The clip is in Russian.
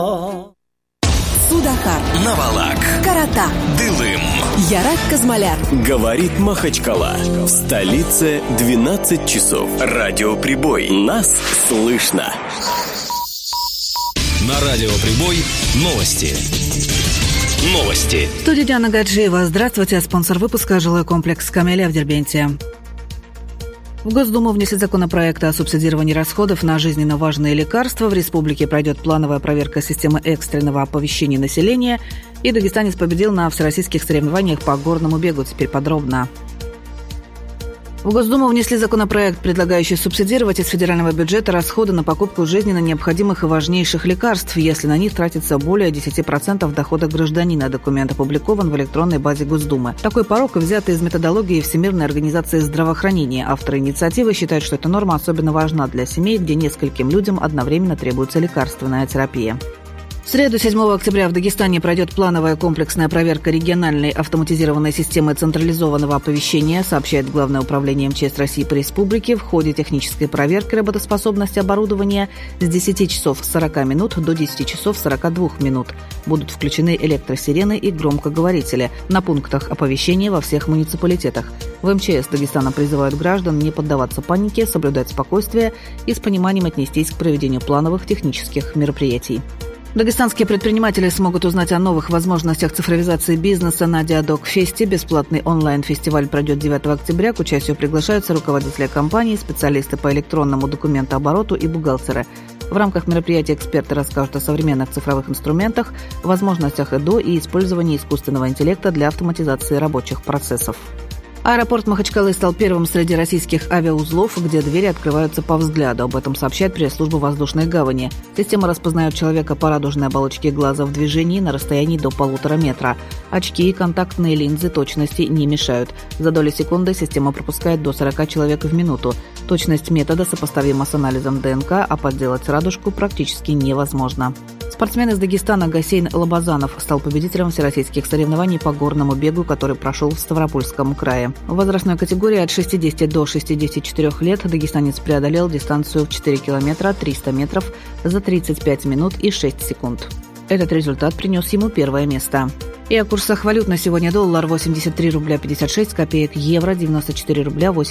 Судахар, Навалак, Карата, Дылым, Ярак Казмаляр. говорит Махачкала. В столице 12 часов. Радиоприбой. Нас слышно. На Радиоприбой новости. Новости. В студии Диана Гаджиева. Здравствуйте. Спонсор выпуска – жилой комплекс «Камелия» в Дербенте. В Госдуму внесли законопроект о субсидировании расходов на жизненно важные лекарства. В республике пройдет плановая проверка системы экстренного оповещения населения. И дагестанец победил на всероссийских соревнованиях по горному бегу. Теперь подробно. В Госдуму внесли законопроект, предлагающий субсидировать из федерального бюджета расходы на покупку жизненно необходимых и важнейших лекарств, если на них тратится более 10% дохода гражданина. Документ опубликован в электронной базе Госдумы. Такой порог взят из методологии Всемирной организации здравоохранения. Авторы инициативы считают, что эта норма особенно важна для семей, где нескольким людям одновременно требуется лекарственная терапия. В среду, 7 октября, в Дагестане пройдет плановая комплексная проверка региональной автоматизированной системы централизованного оповещения, сообщает Главное управление МЧС России по республике. В ходе технической проверки работоспособности оборудования с 10 часов 40 минут до 10 часов 42 минут будут включены электросирены и громкоговорители на пунктах оповещения во всех муниципалитетах. В МЧС Дагестана призывают граждан не поддаваться панике, соблюдать спокойствие и с пониманием отнестись к проведению плановых технических мероприятий. Дагестанские предприниматели смогут узнать о новых возможностях цифровизации бизнеса на Диадок-фесте. Бесплатный онлайн-фестиваль пройдет 9 октября. К участию приглашаются руководители компаний, специалисты по электронному документообороту и бухгалтеры. В рамках мероприятия эксперты расскажут о современных цифровых инструментах, возможностях ЭДО и использовании искусственного интеллекта для автоматизации рабочих процессов. Аэропорт Махачкалы стал первым среди российских авиаузлов, где двери открываются по взгляду. Об этом сообщает пресс-служба воздушной гавани. Система распознает человека по радужной оболочке глаза в движении на расстоянии до 1,5 метра. Очки и контактные линзы точности не мешают. За доли секунды система пропускает до 40 человек в минуту. Точность метода сопоставима с анализом ДНК, а подделать радужку практически невозможно. Спортсмен из Дагестана Гасейн Лабазанов стал победителем всероссийских соревнований по горному бегу, который прошел в Ставропольском крае. В возрастной категории от 60 до 64 лет дагестанец преодолел дистанцию в 4 километра 300 метров за 35 минут и 6 секунд. Этот результат принес ему первое место. И о курсах валют на сегодня: доллар 83 рубля 56 копеек, евро 94 рубля 8